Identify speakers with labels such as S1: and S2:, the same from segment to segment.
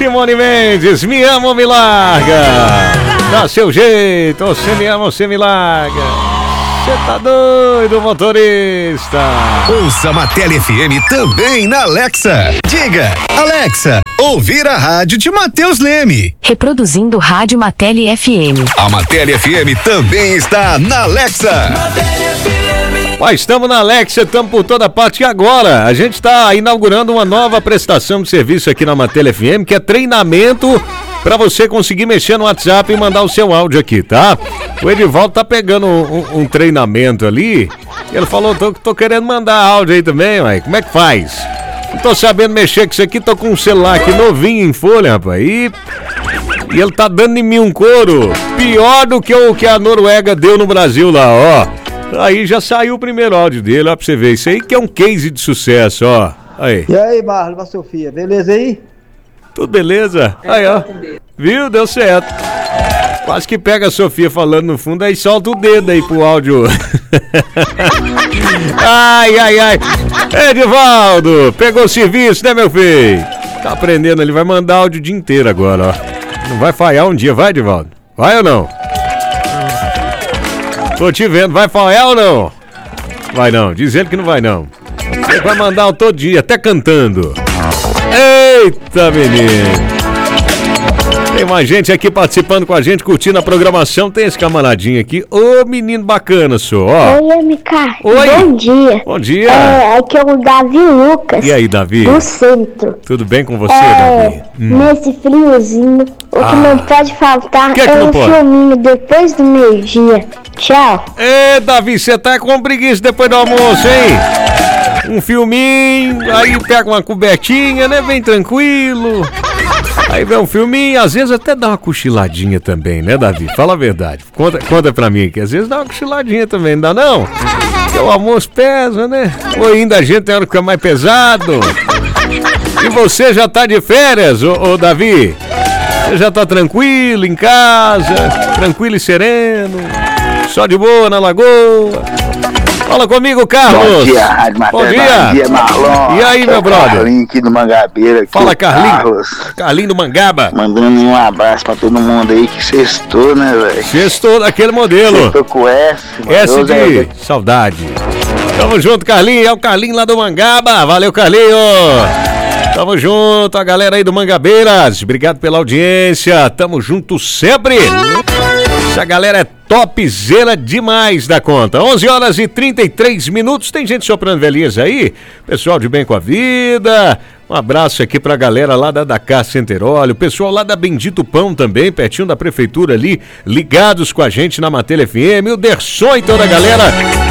S1: Simone Mendes, me ama ou me larga? Dá seu jeito, você me ama ou você me larga? Você tá doido, motorista?
S2: Ouça Matele FM também na Alexa. Diga, Alexa, ouvir a rádio de Matheus Leme.
S3: Reproduzindo Rádio Matele FM.
S2: A Matele FM também está na Alexa.
S1: Mas estamos na Alexa, estamos por toda parte. E agora, a gente está inaugurando uma nova prestação de serviço aqui na Matele FM, que é treinamento para você conseguir mexer no WhatsApp e mandar o seu áudio aqui, tá? O Edivaldo tá pegando um treinamento ali. Ele falou, tô querendo mandar áudio aí também, ué. Como é que faz? Não tô sabendo mexer com isso aqui, tô com um celular aqui novinho em folha, rapaz. E ele tá dando em mim um couro pior do que o que a Noruega deu no Brasil lá, ó. Aí já saiu o primeiro áudio dele, ó, pra você ver. Isso aí que é um case de sucesso, ó. Aí.
S4: E aí, Marlon, Sofia, beleza aí?
S1: Tudo beleza? Aí, ó. Viu? Deu certo. Quase que pega a Sofia falando no fundo, aí solta o dedo aí pro áudio. Ai. Edivaldo, pegou o serviço, né, meu filho? Tá aprendendo, ele vai mandar áudio o dia inteiro agora, ó. Não vai falhar um dia, vai, Edivaldo? Vai ou não? Tô te vendo, vai falhar ou não? Vai não, dizendo que não vai não. Ele vai mandar todo dia, até cantando. Eita, menino. Tem mais gente aqui participando com a gente, curtindo a programação. Tem esse camaradinho aqui. Ô, menino bacana, senhor. Ó.
S5: Oi, MK.
S1: Oi.
S5: Bom dia.
S1: Bom dia.
S5: Aqui é o Davi Lucas.
S1: E aí, Davi?
S5: Do centro.
S1: Tudo bem com você, Davi?
S5: Nesse friozinho, o que não pode faltar
S1: que
S5: é
S1: não
S5: um
S1: pode?
S5: filminho depois do meio-dia. Tchau.
S1: Ê, Davi, você tá com preguiça depois do almoço, hein? Um filminho, aí pega uma cobertinha, né? Bem tranquilo. Aí vê um filminho, às vezes até dá uma cochiladinha também, né, Davi? Fala a verdade. Conta pra mim que às vezes dá uma cochiladinha também, não dá não? Porque o almoço pesa, né? Ou ainda a gente tem hora que fica mais pesado. E você já tá de férias, ô Davi? Você já tá tranquilo em casa, tranquilo e sereno, só de boa na lagoa. Fala comigo, Carlos.
S6: Bom dia, Rádio Matheus.
S1: Bom dia.
S6: Bom dia, Marlon.
S1: E aí, meu brother?
S6: Carlinho aqui do Mangabeira. Aqui
S1: Fala, Carlinho.
S6: Carlos.
S1: Carlinho do Mangaba.
S6: Mandando um abraço pra todo mundo aí que sextou, né, velho?
S1: Sextou daquele modelo.
S6: Sextou com S.
S1: S de saudade. Tamo junto, Carlinho. É o Carlinho lá do Mangaba. Valeu, Carlinho. Tamo junto, a galera aí do Mangabeiras. Obrigado pela audiência. Tamo junto sempre. Essa galera é topzera demais da conta. 11h33. Tem gente soprando velhinhas aí? Pessoal de bem com a vida. Um abraço aqui pra galera lá da Dakar Centeróleo. Pessoal lá da Bendito Pão também, pertinho da prefeitura ali, ligados com a gente na Matele FM. O Derson e toda a galera.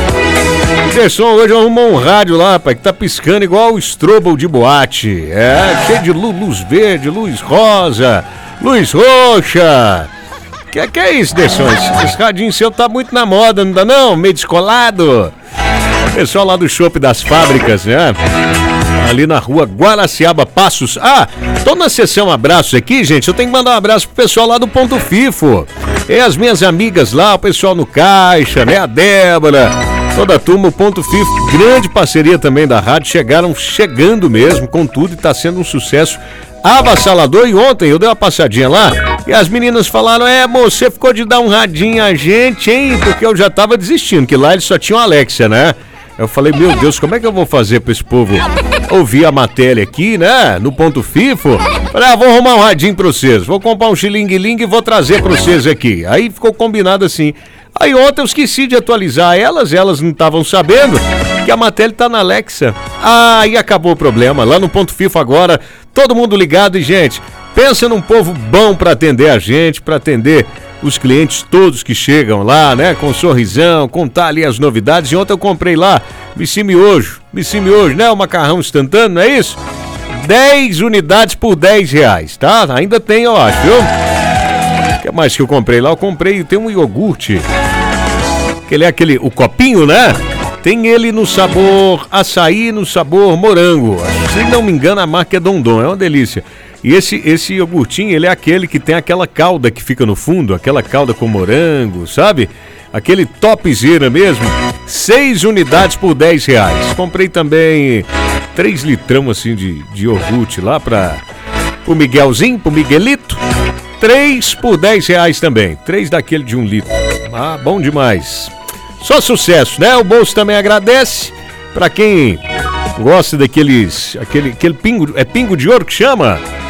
S1: O Derson hoje arrumou um rádio lá, rapaz, que tá piscando igual o Strobel de boate. É, cheio de luz verde, luz rosa, luz roxa. Que é isso, Derson? Esse radinho seu tá muito na moda, não dá não? Meio descolado. O pessoal lá do Shopping das Fábricas, né? Ali na rua Guaraciaba Passos. Tô na sessão abraços aqui, gente. Eu tenho que mandar um abraço pro pessoal lá do Ponto Fifo. E as minhas amigas lá, o pessoal no Caixa, né? A Débora, toda a turma, o Ponto Fifo. Grande parceria também da rádio. Chegando mesmo com tudo e tá sendo um sucesso avassalador. E ontem eu dei uma passadinha lá e as meninas falaram, moço, você ficou de dar um radinho a gente, hein? Porque eu já tava desistindo, que lá eles só tinham a Alexia, né? Eu falei, meu Deus, como é que eu vou fazer pra esse povo ouvir a matéria aqui, né? No Ponto Fifo. Falei, vou arrumar um radinho pra vocês. Vou comprar um xilingue-lingue e vou trazer pra vocês aqui. Aí ficou combinado assim. Aí ontem eu esqueci de atualizar elas não estavam sabendo que a matéria tá na Alexa. Aí acabou o problema. Lá no Ponto Fifo agora, todo mundo ligado e, gente, pensa num povo bom pra atender a gente, pra atender os clientes todos que chegam lá, né? Com sorrisão, contar ali as novidades. E ontem eu comprei lá Missi Miojo, né? O macarrão instantâneo, não é isso? 10 unidades por R$10, tá? Ainda tem, eu acho, viu? O que mais que eu comprei lá? Tem um iogurte. Que é o copinho, né? Tem ele no sabor açaí, no sabor morango. Se não me engano, a marca é Dondon, é uma delícia. E esse iogurtinho, ele é aquele que tem aquela calda que fica no fundo, aquela calda com morango, sabe? Aquele topzera mesmo. 6 unidades por R$10. Comprei também 3 litrão assim de iogurte lá pra pro Miguelzinho, pro Miguelito. 3 por R$10 também. 3 daquele de 1 litro. Ah, bom demais. Só sucesso, né? O bolso também agradece. Pra quem gosta daqueles... Aquele pingo... É pingo de ouro que chama?